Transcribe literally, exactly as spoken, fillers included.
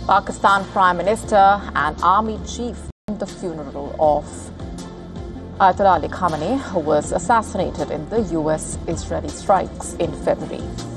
Pakistan Prime Minister and Army Chief at the funeral of Ayatollah Ali Khamenei, who was assassinated in the U S Israeli strikes in February.